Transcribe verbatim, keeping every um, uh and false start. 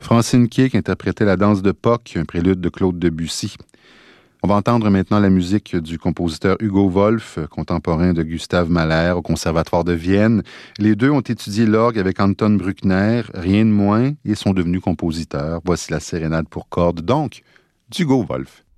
Francine Kay qui interprétait la danse de Puck, un prélude de Claude Debussy. On va entendre maintenant la musique du compositeur Hugo Wolf, contemporain de Gustave Mahler au Conservatoire de Vienne. Les deux ont étudié l'orgue avec Anton Bruckner, rien de moins, et sont devenus compositeurs. Voici la sérénade pour cordes, donc, d'Hugo Wolf.